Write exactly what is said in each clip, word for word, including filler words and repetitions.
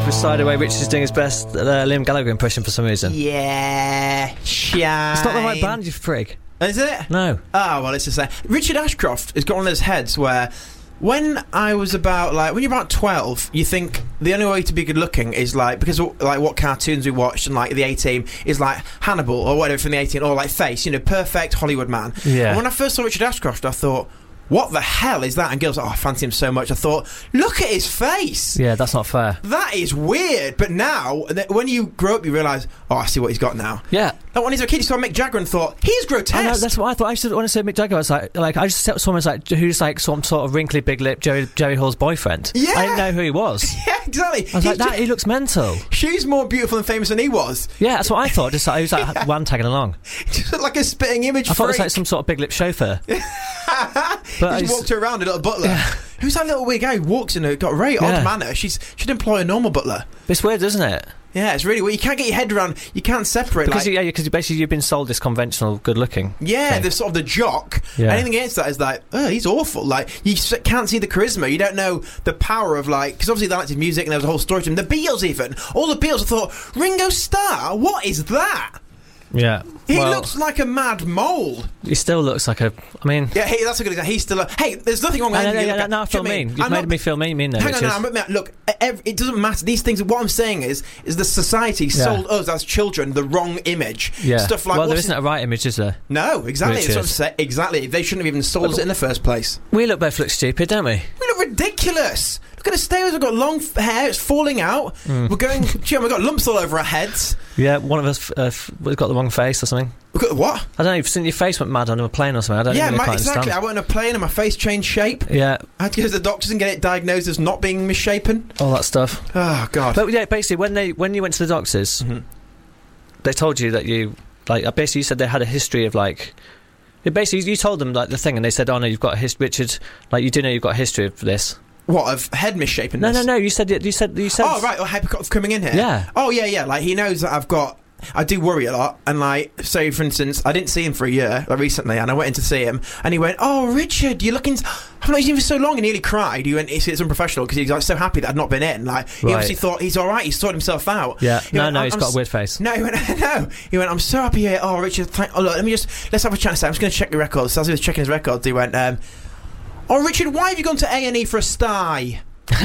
with Slide Away. Richard is doing his best uh, Liam Gallagher impression for some reason. Yeah, shine. It's not the right band, you prig. Is it? No. Oh, well, it's the same. Richard Ashcroft has got one of those heads where when I was about, like, when you're about twelve, you think the only way to be good looking is, like, because, like, what cartoons we watched and, like, the A-Team is, like, Hannibal or whatever from the A-Team, or, like, Face, you know, perfect Hollywood man. Yeah. And when I first saw Richard Ashcroft, I thought, what the hell is that? And girls, oh, I fancy him so much. I thought, look at his face. Yeah, that's not fair. That is weird. But now, when you grow up, you realise, oh, I see what he's got now. Yeah. Like when he was a kid, he saw Mick Jagger and thought, he's grotesque. I know, that's what I thought. I used to, when I said Mick Jagger, I was like, like I just saw someone like who's like some sort of wrinkly, big lip Jerry, Jerry Hall's boyfriend. Yeah. I didn't know who he was. Yeah, exactly. I was He's like, that, just, he looks mental. She's more beautiful and famous than he was. Yeah, that's what I thought. Just like, he was like Yeah. one tagging along. Just like a spitting image I thought it was freak. like some sort of big lip chauffeur. But I he just just- walked her around, a little butler. Yeah. Who's that little weird guy who walks in and got a very odd Yeah. manner? She's should employ a normal butler. It's weird, isn't it? Yeah, it's really weird. You can't get your head around. You can't separate. Because like, you, yeah, because basically you've been sold this conventional good looking. yeah, thing. the sort of the jock. Yeah. Anything against that is like, oh, he's awful. Like you s- can't see the charisma. You don't know the power of like because obviously they liked his music and there was a whole story to him. The Beatles, even all the Beatles. I thought Ringo Starr. What is that? Yeah. He Well, looks like a mad mole. he still looks like a. I mean. Yeah, hey, that's a good example. He's still a... Hey, there's nothing wrong with No, him. no, You no, look no, at- no, I feel do you know what mean. I You've I'm made not- me feel mean, mean there, Hang on, Richard. no, I'm, I'm, look, ev it doesn't matter. These things, what I'm saying is, is the society Yeah. sold us as children the wrong image. Yeah. Stuff like... well, there what's isn't a right image, is there? No, exactly. That's what I'm Richard. saying. Exactly. They shouldn't have even sold us it in the first place. We look both look stupid, don't we? We look ridiculous. Look at the stairs. We've got long f- hair. It's falling out. Mm. We're going... Gee, we've got lumps all over our heads. Yeah, one of us uh, f- we've got the wrong face or something. We've got... What? I don't know. Since your face went mad on a plane or something, I don't Yeah, really my, quite exactly. I understand. went on a plane and my face changed shape. Yeah, I had to go to the doctors and get it diagnosed as not being misshapen. all that stuff. Oh, God. But yeah, basically, when they when you went to the doctors, Mhm. they told you that you like. uh, Basically, you said they had a history of like. it Basically, you told them like the thing, and they said, "Oh no, you've got a history, Richard. Like you do know you've got a history of this." What, of head misshapenness? No, no, no. You said you said you said. Oh, right, or hypocrite of coming in here. Yeah. Oh, yeah, yeah. Like, he knows that I've got... I do worry a lot. And, like, say, for instance, I didn't see him for a year, like, recently, and I went in to see him, and he went, oh, Richard, you're looking... I've not seen you for so long, and he nearly cried. He went, it's, it's unprofessional, because he's like, so happy that I'd not been in. Like, he Right. obviously thought he's all right, he's sorted himself out. Yeah. He No, went, no. I'm- He's I'm got s- a weird face. No, he went, no. He went, I'm so happy here. Oh, Richard, thank... Oh, look, let me just... Let's have a chat a second. I'm just going to check your records. So as he was checking his records, he went, um... Oh, Richard, why have you gone to A and E for a sty? and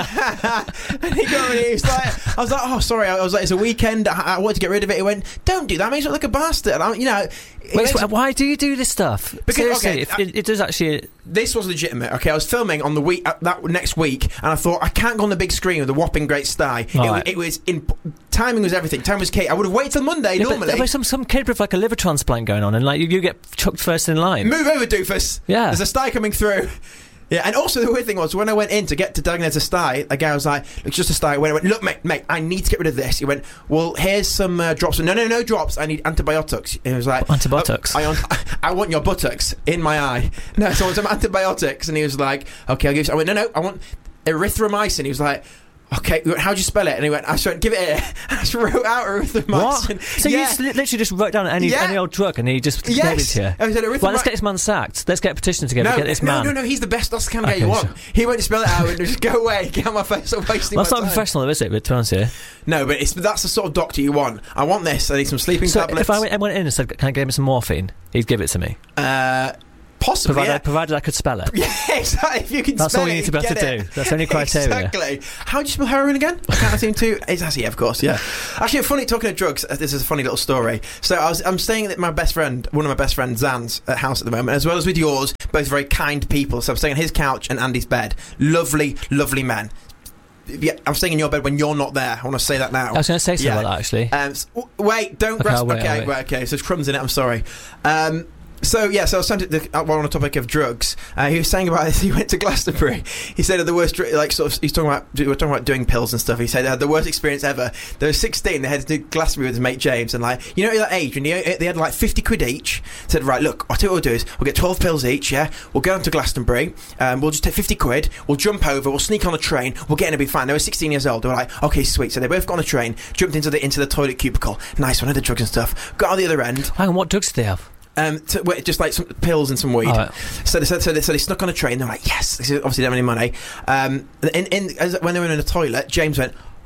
he got me. He was like, I was like, oh, sorry. I was like, it's a weekend. I, I wanted to get rid of it. He went, don't do that. It makes you look like a bastard. I, you know, it Wait, makes- so why do you do this stuff? Because- Seriously, okay, if I- it, it does actually. this was legitimate. Okay, I was filming on the week uh, that next week, and I thought I can't go on the big screen with a whopping great sty. It, Right. it was in timing was everything. Time was key. I would have waited till Monday Yeah, but normally. there was some some kid with like a liver transplant going on, and like you, you get chucked first in line. Move over, doofus. Yeah. There's a sty coming through. Yeah, and also the weird thing was when I went in to get to diagnose a sty, a guy was like, "It's just a sty." When I went, "Look, mate, mate, I need to get rid of this." He went, "Well, here's some uh, drops." No, no, no drops. I need antibiotics. And he was like, Antibiotics? "Oh, I, want, I want your buttocks in my eye." No, so I want some antibiotics, and he was like, "Okay, I'll give." You. I went, "No, no, I want erythromycin." He was like, "Okay, how'd you spell it?" And he went, "I just went, give it here." I just wrote out erythromycin. What? So you Yeah. just li- literally just wrote down any Yeah. any old drug, and he just gave it Yes. to you. I said, Well, let's erythromy- get this man sacked. Let's get a petition together. No, get this no, man. no, no, he's the best. That's the kind of guy Okay, you want. sure. He won't spell it out and just go away, get out my face, stop wasting Well, that's my not time. professional, is it? But to be honest here. No, but it's, that's the sort of doctor you want. I want this. I need some sleeping So tablets. if I went, I went in and said, "Can I give me some morphine?" He'd give it to me, Uh, possibly, provided, yeah. provided I could spell it. Yeah, exactly. If you can That's spell all you it, need to be able get to it. do. That's the only criteria. Exactly. How do you spell heroin again? I can't seem to. It's actually, yeah, of course, yeah. Actually, funny talking of drugs. uh, This is a funny little story. So I was, I'm staying at my best friend, one of my best friends, Zan's uh, house at the moment, as well as with yours. Both very kind people. So I'm staying on his couch and Andy's bed. Lovely, lovely men. Yeah, I'm staying in your bed when you're not there. I want to say that now. I was going to say something Yeah. about that actually. Um, s- w- wait, don't Okay, grasp. I'll wait, okay, I'll wait. right, okay. So there's crumbs in it. I'm sorry. Um, so yeah, so I was saying to the, uh, while on the topic of drugs, uh, he was saying about this. He went to Glastonbury. He said the worst, dr- like sort of. He's talking about we were talking about doing pills and stuff. He said they had the worst experience ever. They were sixteen. They had to do Glastonbury with his mate James, and like you know at that age, when you, they had like fifty quid each. Said right, look, I'll tell you what we'll do is we'll get twelve pills each. Yeah, we'll go down to Glastonbury. Um, we'll just take fifty quid. We'll jump over. We'll sneak on a train. We'll get in and be fine. They were sixteen years old. They were like, okay, sweet. So they both got on a train, jumped into the into the toilet cubicle. Nice one, had the drugs and stuff. Got on the other end. Hang on, what drugs did they have? Um, to, wait, just like some pills and some weed. Oh, right. So they, so, they, so they snuck on a train. They're like, yes. They obviously didn't have any money. Um, in, in as, when they were in the toilet, James went,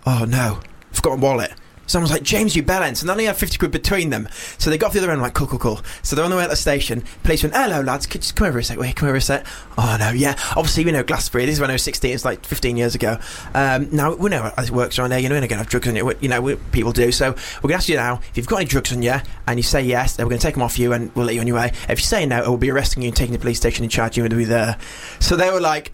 oh no, I've got a wallet. Someone's like, James, you bellends. And they only had fifty quid between them. So they got off the other end, like, cool, cool, cool. So they're on the way at the station. Police went, hello, lads, could you just come over a sec? Wait, come over a sec. Oh, no, yeah. Obviously, we know Glastonbury. This is when I was sixteen. It's like fifteen years ago. Um, now, we know how it works around there. You know, we're not going to have drugs on you. You know, we, people do. So we're going to ask you now, if you've got any drugs on you, and you say yes, then we're going to take them off you, and we'll let you on your way. If you say no, we'll be arresting you and taking you to the police station and charging you to be there. So they were like,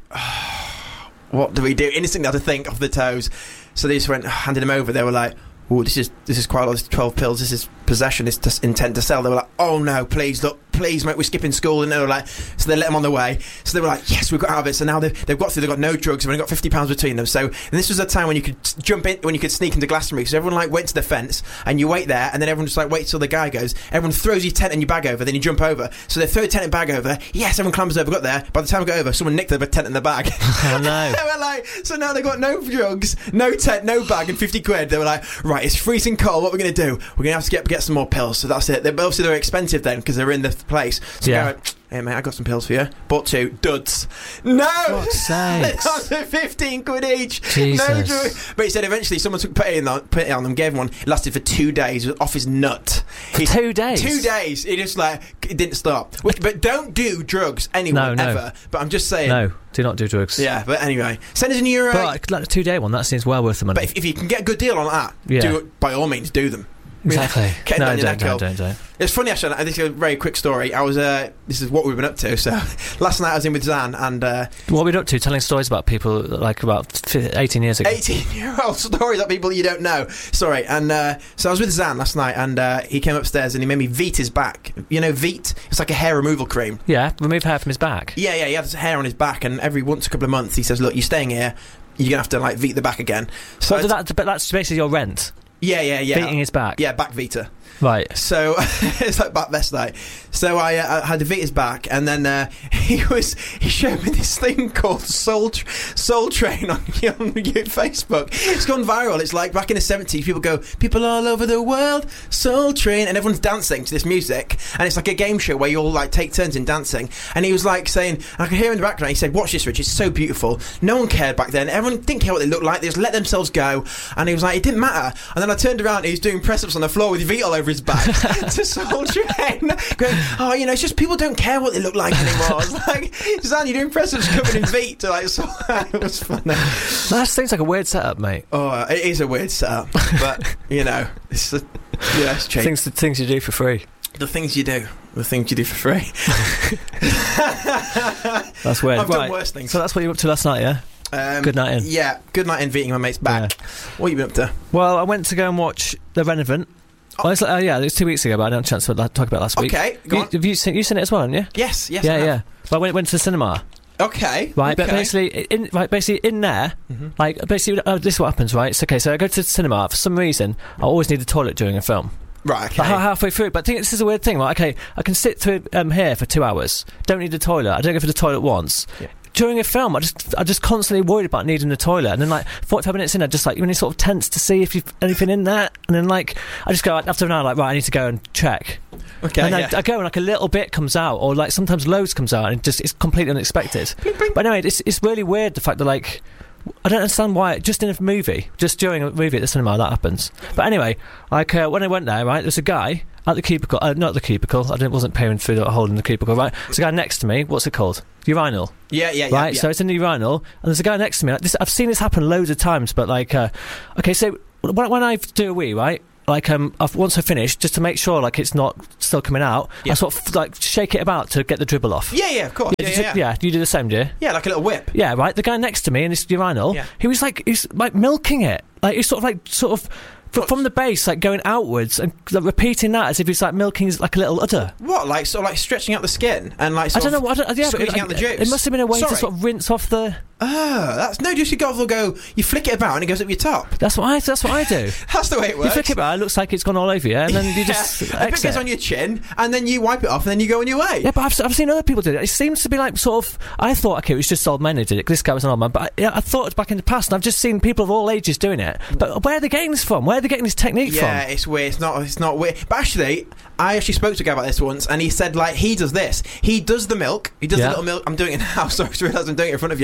oh, what do we do? Instantly had to think off the toes. So they just went, handed him over. They were like, oh, this is this is quite a lot. This is twelve pills. This is possession. This is intent to sell. They were like, oh no, please, look, please, mate, we're skipping school. And they were like, so they let them on the way. So they were like, yes, we've got out of it. So now they've, they've got through. They've got no drugs. They've only got fifty pounds between them. So and this was a time when you could jump in, when you could sneak into Glastonbury. So everyone like went to the fence and you wait there, and then everyone just like waits till the guy goes. Everyone throws your tent and your bag over. Then you jump over. So they throw the tent and bag over. Yes, everyone clambers over. Got there. By the time I got over, someone nicked the tent and the bag. Oh no! They were like, so now they've got no drugs, no tent, no bag, and fifty quid. They were like, right, it's freezing cold. What we're going to do? We're going to have to get get some more pills. So that's it. They're, obviously they're expensive then because they're in the place. So yeah. Go out, hey mate, I got some pills for you. Bought two duds. No, God's sakes. They're fifteen quid each. Jesus. No drug. But he said eventually someone took pity on, pity on them, gave him one. It lasted for two days. It was off his nut. For he, two days. Two days. He just like it didn't stop. Which, but don't do drugs, anyone no, no. ever. But I'm just saying. No, do not do drugs. Yeah, but anyway, send us an euro. But like, like a two day one, that seems well worth the money. But if, if you can get a good deal on that, yeah. do it, by all means, do them. Exactly. Get no, down your don't, neck don't, hole. don't, don't. It's funny actually. This is a very quick story. I was. Uh, this is what we've been up to. So last night I was in with Zan and. Uh, what were we up to? Telling stories about people like about eighteen years ago. eighteen-year-old stories about people you don't know. Sorry. And uh, so I was with Zan last night, and uh, he came upstairs and he made me Veet his back. You know, Veet. It's like a hair removal cream. Yeah, remove hair from his back. Yeah, yeah. He has hair on his back, and every once a couple of months he says, "Look, you're staying here. You're gonna have to like Veet the back again." So well, that, but that's basically your rent. Yeah, yeah, yeah. Beating his back. Yeah, back Vita. Right. So it's like back best night. So I, uh, I had to Vita his back, and then uh, he was he showed me this thing called Soul Tr- Soul Train on, on Facebook. It's gone viral. It's like back in the seventies, people go, people all over the world, Soul Train, and everyone's dancing to this music, and it's like a game show where you all like take turns in dancing. And he was like saying, I could hear him in the background. He said, "Watch this, Rich. It's so beautiful." No one cared back then. Everyone didn't care what they looked like. They just let themselves go. And he was like, it didn't matter. And then I turned around, and he was doing press-ups on the floor with Vita all over his back to Soul Train, going, oh, you know, it's just people don't care what they look like anymore. I was like, Zan, you're doing press-ups covered in Veet to like, so it was funny. That seems like a weird setup, mate. Oh, it is a weird setup, but you know, it's a, yeah, it's cheap. Things, the things you do for free. The things you do, the things you do for free. That's weird. I've right. done worse things. So that's what you were up to last night, yeah? Um, good night in. Yeah, good night in Veeting my mate's back. Yeah. What have you been up to? Well, I went to go and watch The Revenant. Oh, well, it's like, uh, yeah, it was two weeks ago, but I didn't have a chance to talk about it last week. Okay, go you, on. Have you seen, you seen it as well, haven't you? Yes, yes. Yeah, I have. yeah. But I went, went to the cinema. Okay. Right, okay. but basically, in right, basically in there, mm-hmm. like basically, uh, this is what happens, right? It's okay. So I go to the cinema for some reason. I always need the toilet during a film. Right. Okay. Like, halfway through, but I think this is a weird thing. Like, okay, I can sit through um, here for two hours. Don't need the toilet. I don't go for the toilet once. Yeah. During a film, I just I just constantly worried about needing the toilet, and then like forty-five minutes in, I just like really sort of tense to see if you've anything in there, and then like I just go after an hour, like right, I need to go and check. Okay, and yeah. I, I go and like a little bit comes out, or like sometimes loads comes out, and it just it's completely unexpected. Bling, bling. But anyway, it's it's really weird the fact that like I don't understand why just in a movie, just during a movie at the cinema that happens. But anyway, like uh, when I went there, right, there's a guy at the cubicle, uh, not the cubicle. I didn't, wasn't peering through the hole in the cubicle, right? There's a guy next to me. What's it called? Urinal. Yeah, yeah, yeah. Right, yeah. so it's in the urinal, and there's a guy next to me. Like this, I've seen this happen loads of times, but like, uh, okay, so when, when I do a wee, right, like um, I've, once I finish, just to make sure like it's not still coming out, yeah. I sort of like shake it about to get the dribble off. Yeah, yeah, of course. Yeah, yeah, yeah, yeah. yeah. You do the same, do you? Yeah, like a little whip. Yeah, right. The guy next to me in this urinal, yeah. he was like, he's like milking it, like he's sort of like sort of. From, from the base, like going outwards and like, repeating that as if he's like milking like a little udder. What, like sort of like stretching out the skin and like sort I don't know of what. I don't, yeah, squeezing but, out the like, juice? It must have been a way Sorry. to sort of rinse off the. Oh, that's no. Just you go, will go. You flick it about and it goes up your top. That's what I. That's what I do. That's the way it works. You flick it about, it looks like it's gone all over you, and then you yeah. just the bit exit. goes on your chin, and then you wipe it off, and then you go on your way. Yeah, but I've, I've seen other people do it. It seems to be like sort of. I thought okay, it was just old men who did it. This guy was an old man, but I, yeah, I thought it was back in the past, and I've just seen people of all ages doing it. But where are they getting this from? Where are they getting this technique yeah, from? Yeah, it's weird. It's not. It's not weird. But actually, I actually spoke to a guy about this once, and he said like he does this. He does the milk. He does yeah. the little milk. I'm doing it now. Sorry, I realised I'm doing it in front of you. He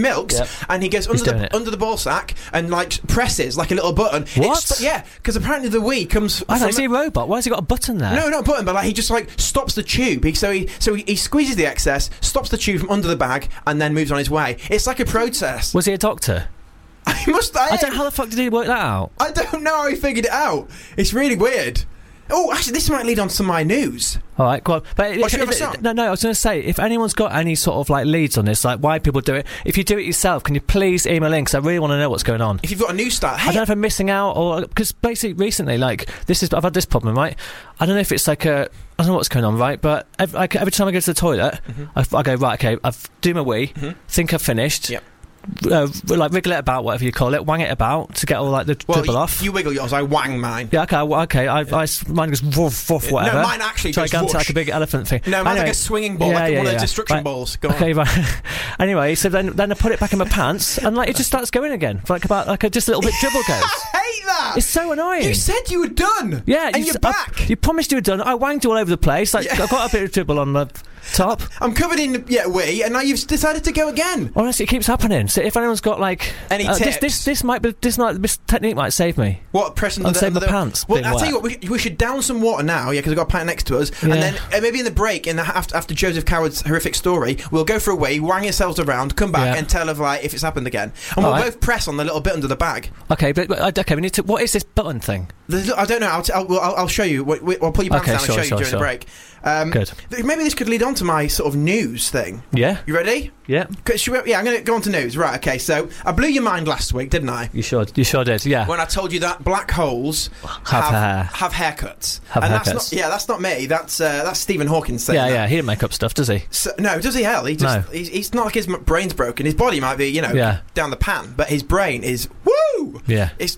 milks, Yep. and he goes under doing the it. under the ball sack and like presses like a little button. What? It's- yeah, because apparently the wee comes. I don't from is he a robot? Why has he got a button there? No, not a button, but like he just like stops the tube. He, so he so he, he squeezes the excess, stops the tube from under the bag, and then moves on his way. It's like a process. Was he a doctor? I must. I, I don't. How the fuck did he work that out? I don't know how he figured it out. It's really weird. Oh, actually, this might lead on to my news. All right, go on. But What, if- should we have a if- song? no, no. I was going to say, if anyone's got any sort of like leads on this, like why people do it, if you do it yourself, can you please email in? Because I really want to know what's going on. If you've got a news start, I hey, don't know if I'm missing out or because basically recently, like this is I've had this problem, right? I don't know if it's like a I don't know what's going on, right? But every, like, every time I go to the toilet, Mhm. I, I go right, okay, I've do my wee, Mhm. think I've finished, Yep. uh, like wriggle it about, whatever you call it, wang it about to get all like the well, dribble you, off. you wiggle yours, I wang mine. Yeah, okay, well, okay. I, I, mine goes woof, woof, whatever. No, mine actually goes Gigantic, whoosh. like a big elephant thing. No, mine's Anyway, like a swinging ball, yeah, like yeah, one of yeah. those destruction Right. balls. Go Okay, on. right. Anyway, so then then I put it back in my pants, and like it just starts going again, for like about like a, just a little bit dribble goes. I hate that. It's so annoying. You said you were done. Yeah, and you you're s- I- back. you promised you were done. I wanged you all over the place. Like Yeah. I've got a bit of dribble on the top. I'm covered in yeah wee, and now you've decided to go again. Honestly, it keeps happening. So if anyone's got like Any uh, this, tips? this this might be this might this technique might save me. What pressing I'm the, saving the, my the pants Well, being I'll tell you wet. what. We, we should down some water now, yeah, because we've got a pint next to us, Yeah. and then uh, maybe in the break, in the after, after Joseph Coward's horrific story, we'll go for a wee, wang ourselves around, come back, Yeah. and tell of like if it's happened again, and All we'll right. both press on the little bit under the bag. Okay, but, but okay, we need to. What is this button thing? There's, I don't know. I'll, t- I'll, I'll, I'll show you. We, we, I'll pull your pants Okay, down sure, and show sure, you during sure. the break. Um, Good. th- Maybe this could lead on to my sort of news thing. Yeah. You ready? Yeah. 'Cause should we- yeah, I'm going to go on to news. Right. Okay. So I blew your mind last week, didn't I? You sure? You sure did? Yeah. When I told you that black holes Have hair. have haircuts. Have and haircuts. That's not, yeah, that's not me. That's uh, that's Stephen Hawking saying Yeah, that. yeah. He didn't make up stuff, does he? So, no, does he? Hell, he just No. he's, he's not like his m- brain's broken. His body might be, you know, Yeah. down the pan, but his brain is woo. Yeah. It's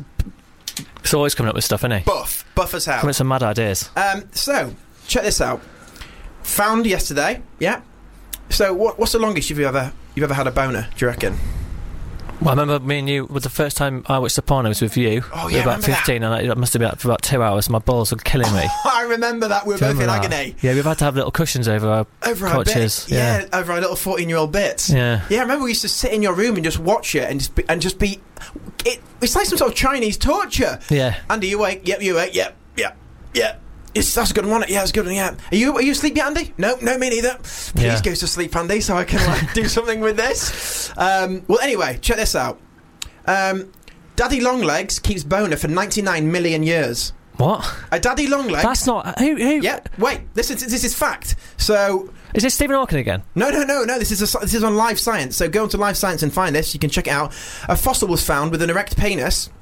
He's always coming up with stuff, isn't he? buff, buff as hell. Coming with some mad ideas. Um, so check this out. Found yesterday. Yeah. So what, what's the longest you've ever you've ever had a boner? Do you reckon? Well, I remember me and you was the first time I watched Sopranos with you. Oh, We yeah, were about remember that? fifteen, and I, it must have been about, for about two hours. My balls were killing me. I remember that we were Do you both in remember that? agony Yeah, we've had to have little cushions over our over our crotches. bits. Yeah. over our little fourteen-year-old bits. Yeah. Yeah, I remember we used to sit in your room and just watch it and just be, and just be. It, it's like some sort of Chinese torture. Yeah. Andy, you awake? Yep, you awake? Yep, yep, yep. It's, that's a good one. Yeah, it's a good one. Yeah. Are you are you asleep yet, Andy? No, no, me neither. Please Yeah. go to sleep, Andy, so I can like do something with this. Um, well, anyway, check this out. Um, Daddy Longlegs keeps boner for ninety-nine million years. What? A Daddy Longlegs. That's not. Who? Who? Yeah. Wait. This is this is fact. So Is this Stephen Hawking again? no, no, no, no. This is a, this is on Live Science. So go onto Live Science and find this. You can check it out. A fossil was found with an erect penis.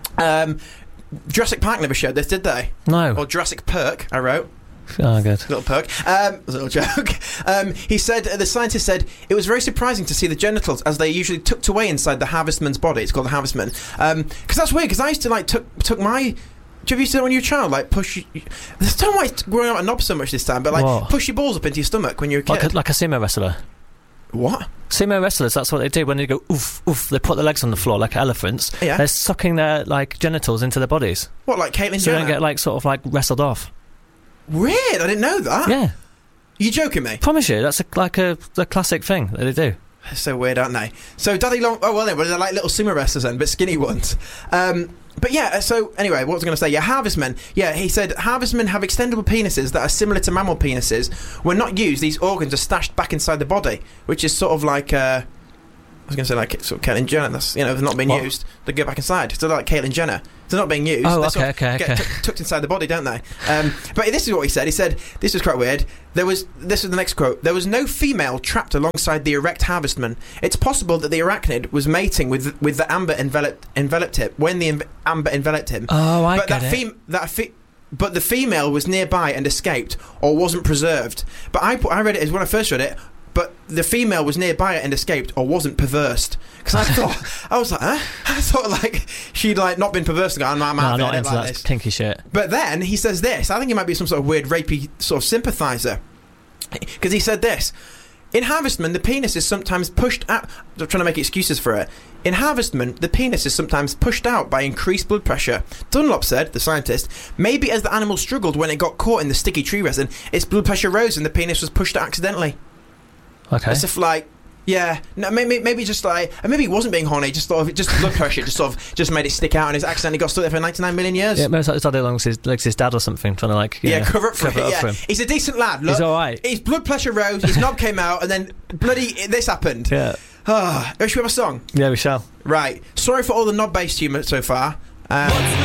Um, Jurassic Park never showed this, did they? No. Or Jurassic Perk, I wrote. Oh, good. Little perk. Um, it was a little joke. Um, he said, uh, the scientist said, it was very surprising to see the genitals as they usually tucked away inside the harvestman's body. It's called the harvestman. Because that's weird, because I used to, like, tuck, tuck my... Do you ever used to do that when you were a child? Like, push... You, there's don't know why it's growing out a knob so much this time, but, like, What? push your balls up into your stomach when you're a kid. Like a, like a sumo wrestler. What? Sumo wrestlers, that's what they do when they go oof, oof. They put their legs on the floor like elephants. Yeah. They're sucking their like genitals into their bodies, What, like Caitlyn so they Jenner? don't get like sort of like wrestled off. Weird, I didn't know that. Yeah, You joking me? promise you, that's a, like a, a classic thing that they do. They're so weird, aren't they? So Daddy Long... Oh, well, then, well, they're like little sumo wrestlers then, but skinny ones. Um, but yeah, uh, so anyway, what was I going to say? Yeah, harvestmen. Yeah, he said harvestmen have extendable penises that are similar to mammal penises. When not used, these organs are stashed back inside the body, which is sort of like... Uh, I was going to say like sort of Caitlyn Jenner. That's, you know, they're not being What? used. They go back inside. So they're like Caitlyn Jenner. They're not being used. Oh, They okay, sort of okay, get okay. tuck- tucked inside the body, don't they? Um, but this is what he said. He said, this was quite weird. There was, this is the next quote. There was no female trapped alongside the erect harvestman. It's possible that the arachnid was mating with with the amber enveloped enveloped it when the env- amber enveloped him. Oh, I but get that it. fem- that fe- but the female was nearby and escaped or wasn't preserved. But I put, I read it as when I first read it. But the female was nearby and escaped or wasn't perversed. Because I thought, I was like, huh? I thought like she'd like not been perversed. I'm, I'm no, out not there, I into don't like that this. kinky shit. But then he says this. I think he might be some sort of weird rapey sort of sympathiser. Because he said this. In harvestmen, the penis is sometimes pushed out... I'm trying to make excuses for it. In harvestmen, the penis is sometimes pushed out by increased blood pressure. Dunlop said, the scientist, maybe as the animal struggled when it got caught in the sticky tree resin, its blood pressure rose and the penis was pushed out accidentally. Okay. As if like... Yeah, no, maybe maybe just like, and maybe he wasn't being horny. Just thought of it, just blood pressure, just sort of just made it stick out, and he's accidentally got stuck there for ninety-nine million years. Yeah, maybe it's like, it's like along with his, like his dad or something, trying to like yeah, yeah cover up for, cover it, it yeah. for him. He's a decent lad. Look, he's all right. His blood pressure rose, his knob came out, and then bloody this happened. Yeah. Ah, should we have a song? Yeah, we shall. Right. Sorry for all the knob-based humour so far. Um,